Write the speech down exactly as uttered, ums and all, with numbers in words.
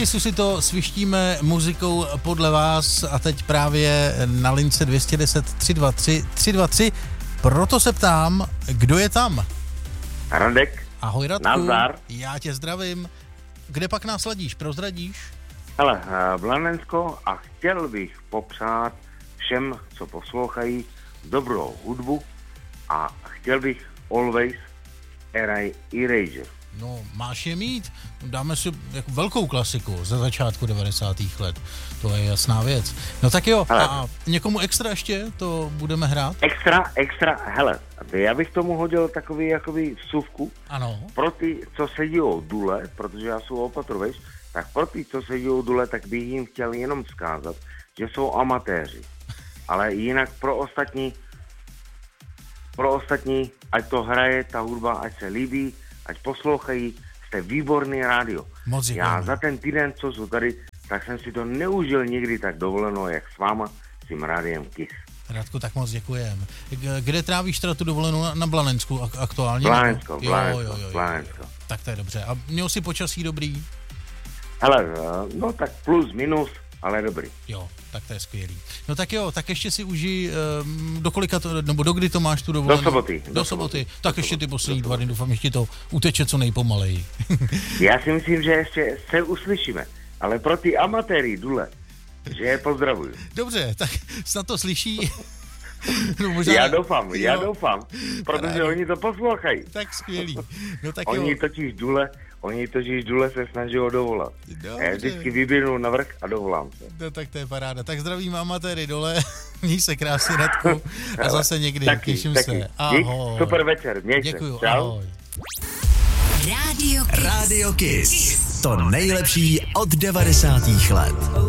Kisu si to svištíme muzikou podle vás a teď právě na lince dvě jedna deset tři dva tři tři dva tři. Proto se ptám, kdo je tam? Radek. Ahoj Radku. Nazdar. Já tě zdravím. Kde pak nás ladíš? Prozradíš? Hele, Blanensko a chtěl bych popřát všem, co poslouchají, dobrou hudbu a chtěl bych Always Erasure. No, máš je mít. Dáme si jako velkou klasiku ze začátku devadesátých let. To je jasná věc. No tak jo, hele. A někomu extra ještě to budeme hrát? Extra, extra, hele, já bych tomu hodil takový jakoby vsuvku. Ano. Pro ty, co sedí dole, protože já jsou opatrovejš, tak pro ty, co sedí dole, tak bych jim chtěl jenom vzkázat, že jsou amatéři. Ale jinak pro ostatní, pro ostatní, ať to hraje, ta hudba, ať se líbí, ať poslouchají, jste výborný rádio. Moc já za ten týden, co jsou tady, tak jsem si to neužil nikdy tak dovolenou, jak s váma, s tím rádiem Kiss. Radku, tak moc děkujem. Kde trávíš teda tu dovolenou na, na Blanensku aktuálně? Blanensko, jo, Blanensko, jo, jo, jo, Blanensko. Tak to je dobře. A měl jsi počasí dobrý? Hele, no tak plus, minus, ale dobrý. Jo, tak to je skvělý. No tak jo, tak ještě si užij, um, do kolika to, nebo do kdy to máš tu dovolenou? Do soboty. Do, do soboty. soboty. Tak do ještě ty poslední dva dny, doufám, ještě to uteče co nejpomaleji. Já si myslím, že ještě se uslyšíme, ale pro ty amatéry dule, že je pozdravuju. Dobře, tak snad to slyší. No, možná... Já doufám, já jo. doufám, protože Rádi. Oni to poslouchají. Tak skvělý. No, tak oni jo. totiž dule, oni totiž dule se snaží ho dovolat. Dobře. Já vždycky vyběhnu na vrch a dovolám se. No tak to je paráda. Tak zdravím amatéry dole, měj se krásně Radku a zase někdy, taky, těším taky. se. Ahoj. Super večer, měj se. Děkuju, Čau. ahoj. Radio Kiss. Radio Kiss. To nejlepší od devadesátých let.